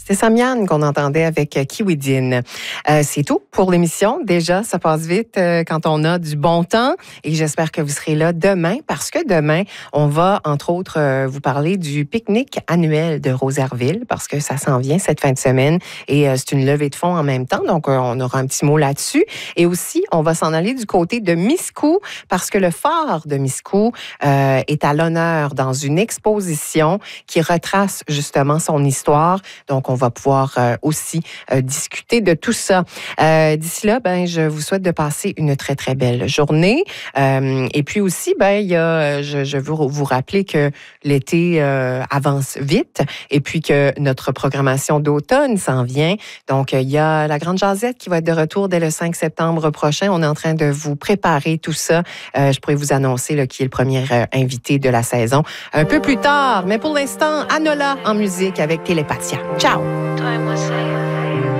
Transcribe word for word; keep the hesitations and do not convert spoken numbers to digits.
C'est Samian qu'on entendait avec Kiwidin. Euh, c'est tout pour l'émission. Déjà, ça passe vite euh, quand on a du bon temps et j'espère que vous serez là demain parce que demain, on va entre autres euh, vous parler du pique-nique annuel de Rosaireville parce que ça s'en vient cette fin de semaine et euh, c'est une levée de fonds en même temps. Donc, euh, on aura un petit mot là-dessus. Et aussi, on va s'en aller du côté de Miscou parce que le phare de Miscou euh, est à l'honneur dans une exposition qui retrace justement son histoire. Donc, on va pouvoir euh, aussi euh, discuter de tout ça. Euh, d'ici là, ben, je vous souhaite de passer une très, très belle journée. Euh, et puis aussi, ben, il y a, je, je veux vous rappeler que l'été euh, avance vite et puis que notre programmation d'automne s'en vient. Donc, il y a la Grande Jazette qui va être de retour dès le cinq septembre prochain. On est en train de vous préparer tout ça. Euh, je pourrais vous annoncer là, qui est le premier euh, invité de la saison un peu plus tard. Mais pour l'instant, Anola en musique avec Télépathia. Ciao! Toi et moi, c'est